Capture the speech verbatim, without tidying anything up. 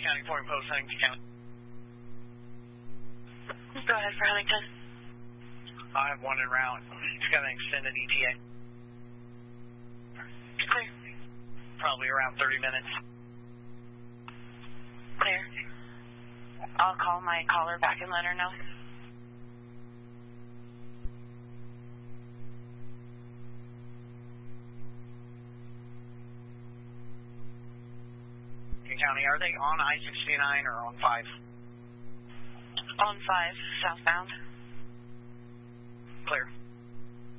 County Point Post, Huntington County. Go ahead for Huntington. I have one en route. It's got an extended E T A. Clear. Probably around thirty minutes. Clear. I'll call my caller back and let her know. County, are they on I sixty-nine or on five? On five, southbound. Clear.